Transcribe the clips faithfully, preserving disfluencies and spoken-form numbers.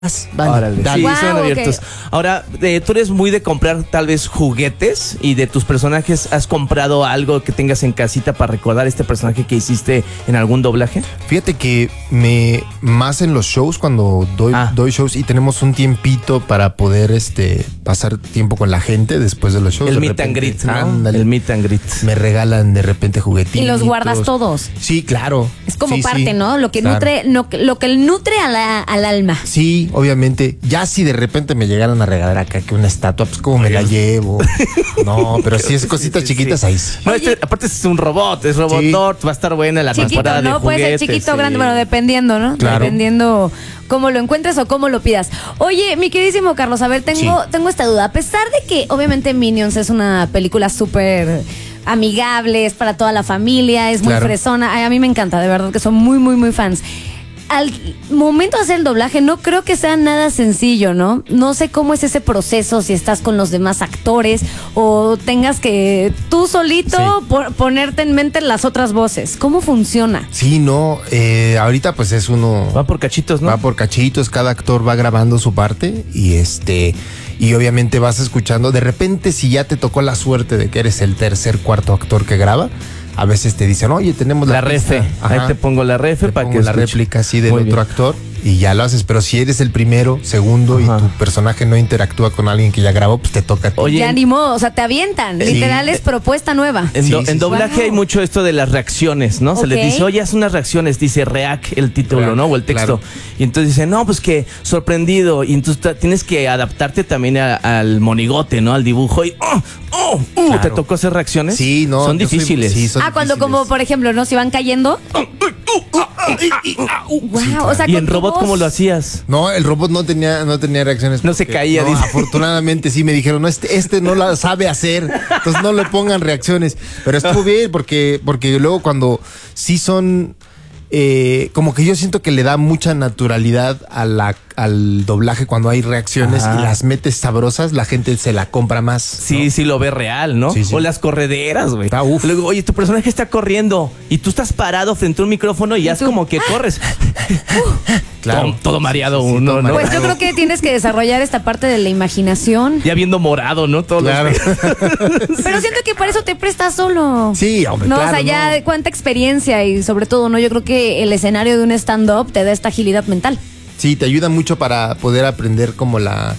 Vale, Órale, dale. sí, Wow, son ok. abiertos. Ahora, eh, tú eres muy de comprar tal vez juguetes y de tus personajes, ¿has comprado algo que tengas en casita para recordar este personaje que hiciste en algún doblaje? Fíjate que me más en los shows, cuando doy, Ah. doy shows y tenemos un tiempito para poder este pasar tiempo con la gente después de los shows. El de meet and repente, greet, ¿no? ándale, El meet and greet. me regalan de repente juguetitos. Y los guardas todos. Sí, claro. Es como Sí, parte, sí, ¿no? Lo que claro. nutre, lo que, lo que nutre a la, al alma. Sí, obviamente. Ya si de repente me llegaran a regalar acá que una estatua, pues como me la llevo. No, pero si es cositas Sí, sí, chiquitas, sí. ahí sí. No, este, aparte es un robot, es robot Sí. Dort, va a estar buena la Chiquito, temporada de ¿no? Puede ser juguetes. chiquito o sí. grande, bueno, dependiendo, ¿no? Claro. Dependiendo cómo lo encuentres o cómo lo pidas. Oye, mi queridísimo Carlos, a ver, tengo, Sí. tengo esta duda. A pesar de que obviamente Minions es una película súper amigable, es para toda la familia, es muy Claro. fresona, ay, a mí me encanta, de verdad que son muy, muy, muy fans. Al momento de hacer el doblaje no creo que sea nada sencillo, ¿no? No sé cómo es ese proceso, si estás con los demás actores o tengas que tú solito Sí. po- ponerte en mente las otras voces. ¿Cómo funciona? Sí, no, eh, ahorita pues es uno... Va por cachitos, ¿no? Va por cachitos, cada actor va grabando su parte y este y obviamente vas escuchando. De repente, si ya te tocó la suerte de que eres el tercer, cuarto actor que graba, a veces te dicen, oye, tenemos la, La refe. pista. Ahí Ajá. te pongo la refe Te para pongo que la escuche. réplica así del Muy otro bien. actor y ya lo haces. Pero si eres el primero, segundo Ajá. y tu personaje no interactúa con alguien que ya grabó, pues te toca a ti. Oye, Ya ni modo, o sea, te avientan. Sí. Literal es propuesta nueva. En, Sí, do- sí, en sí. doblaje Wow. hay mucho esto de las reacciones, ¿no? Se Ok. les dice, oye, haz unas reacciones, dice react el título, React, ¿no? O el texto. claro. Y entonces dicen, no, pues que sorprendido. Y entonces ta- tienes que adaptarte también a- al monigote, ¿no? Al dibujo. Y, oh, oh, uh, Claro. ¿te tocó hacer reacciones? Sí, no. Son yo soy- difíciles. sí, son Ah, cuando difíciles. como, por ejemplo, ¿no? Si van cayendo. Wow, o sea, ¿Y con en tu robot voz. cómo lo hacías? No, el robot no tenía, no tenía reacciones. No se porque- caía, no, dice. afortunadamente sí me dijeron, no, este, este no la sabe hacer, entonces no le pongan reacciones. Pero estuvo bien porque, porque luego cuando sí son, eh, como que yo siento que le da mucha naturalidad a la, al doblaje cuando hay reacciones Ajá. y las metes sabrosas, la gente se la compra más. Sí, ¿no? sí lo ve real, ¿no? Sí, sí. O las correderas, güey. Ah, uf. Luego, oye, tu personaje está corriendo y tú estás parado frente a un micrófono y ya es tú, como que corres. Claro. Todo, todo mareado Sí, sí, uno, todo ¿no? mareado. Pues yo creo que tienes que desarrollar esta parte de la imaginación. Ya viendo morado, ¿no? Todos los- Claro. Pero siento que para eso te prestas solo. Sí, hombre, No, claro, o sea, ya no. de cuánta experiencia y sobre todo, ¿no? Yo creo que el escenario de un stand-up te da esta agilidad mental. Sí, te ayuda mucho para poder aprender como la,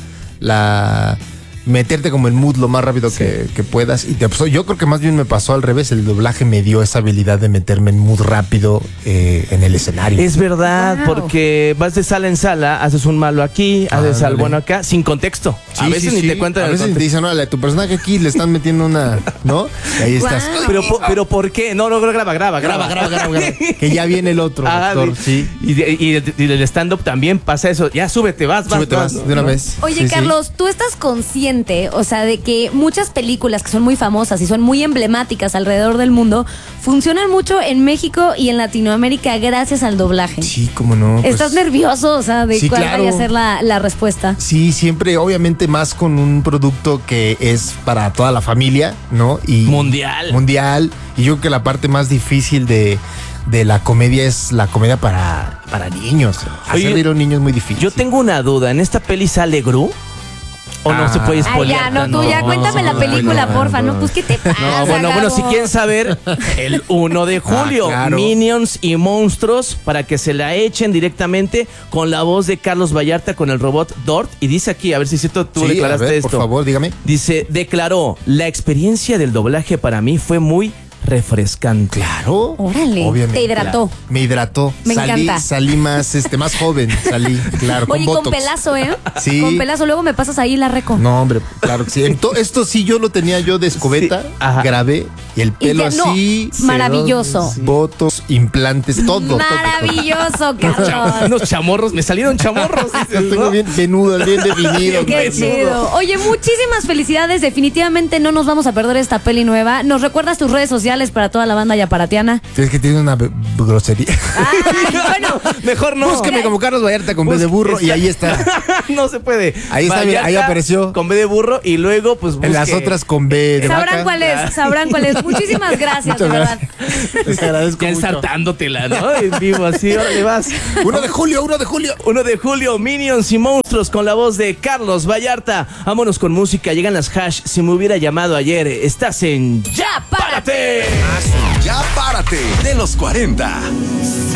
la meterte como en mood lo más rápido que, que puedas. Y te, pues, yo creo que más bien me pasó al revés. El doblaje me dio esa habilidad de meterme en mood rápido eh, en el escenario. Es verdad, Wow. porque vas de sala en sala, haces un malo aquí, haces al Ándale. bueno acá, sin contexto. a Sí, veces sí, ni sí. te cuentan A el veces te contexto. dicen, órale, tu personaje aquí le están metiendo una, ¿no? Y ahí estás. Guau. Pero, po- pero ¿por qué? No, no, graba, graba, graba. Graba, graba, graba, graba. Que ya viene el otro Ah, actor, sí. Y, de- y, de- y del stand-up también pasa eso. Ya súbete, vas, vas, Súbete, vas. vas, de una ¿no? vez. Oye, Sí, sí. Carlos, ¿tú estás consciente, o sea, de que muchas películas que son muy famosas y son muy emblemáticas alrededor del mundo funcionan mucho en México y en Latinoamérica gracias al doblaje? Sí, cómo no. pues- ¿Estás nervioso, o sea, de Sí, cuál claro. vaya a ser la, la respuesta? Sí, siempre, obviamente, más con un producto que es para toda la familia, ¿no? Y Mundial. Mundial. Y yo creo que la parte más difícil de, de la comedia es la comedia para, para niños. Hacer Oye, reír a un niño es muy difícil. Yo tengo una duda. ¿En esta peli sale Gru? ¿O no Ah. se puede Ay, spoilear? ya, no, tú ya cuéntame la no, película, no, porfa, ¿no? no. Pues, ¿qué te pasa, No, bueno, bueno, Gabo? si quieren saber, el uno de julio, Ah, claro. Minions y Monstruos, para que se la echen directamente con la voz de Carlos Vallarta con el robot Dort. Y dice aquí, a ver si es cierto, tú Sí, declaraste a ver, esto. por favor, dígame. Dice, declaró, la experiencia del doblaje para mí fue muy refrescante. Claro. Órale, Obviamente. te hidrató. Me hidrató. Me salí, encanta. Salí más, este, más joven. Salí, claro, Oye, con con Botox. pelazo, ¿eh? Sí. Con pelazo, luego me pasas ahí la reco. No, hombre, claro que sí. Ento- esto sí yo lo tenía yo de escobeta, Sí, ajá. grabé y el Y pelo ya- no, así. maravilloso. sedón, Botox, implantes, todo. todo, todo. Maravilloso, Cham- Carlos. Unos chamorros, me salieron chamorros. dices, Lo tengo ¿no? bien venudo, bien definido. Qué Menudo. chido. Oye, muchísimas felicidades. Definitivamente no nos vamos a perder esta peli nueva. ¿Nos recuerdas tus redes sociales para toda la banda yaparatiana? Es que tiene una b- grosería. Ay, bueno, Mejor no. Búsqueme como Carlos Vallarta con B de burro y ahí está. No se puede. Ahí está, mira, ahí Vallarta apareció. Con B de burro y luego, pues, En las busque. otras con B de Sabrán vaca. cuál es, sabrán cuál es. Muchísimas gracias, de Muchas verdad. gracias. Les agradezco Ya mucho. ensartándotela, ¿no? En vivo, así, órale, vas. Uno de julio, uno de julio. uno de julio, Minions y Monstruos con la voz de Carlos Vallarta. Vámonos con música, llegan las hash. Si me hubiera llamado ayer, estás en Ya Párate. Ya párate de los cuarenta.